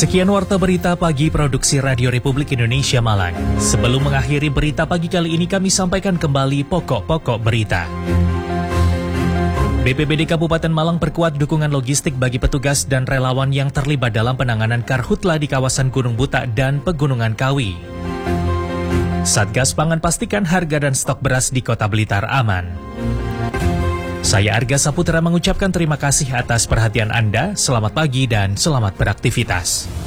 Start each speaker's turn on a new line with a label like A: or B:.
A: Sekian warta berita pagi produksi Radio Republik Indonesia Malang. Sebelum mengakhiri berita pagi kali ini, kami sampaikan kembali pokok-pokok berita. BPBD Kabupaten Malang perkuat dukungan logistik bagi petugas dan relawan yang terlibat dalam penanganan karhutla di kawasan Gunung Butak dan Pegunungan Kawi. Satgas Pangan pastikan harga dan stok beras di Kota Blitar aman. Saya Arga Saputra mengucapkan terima kasih atas perhatian Anda, selamat pagi dan selamat beraktivitas.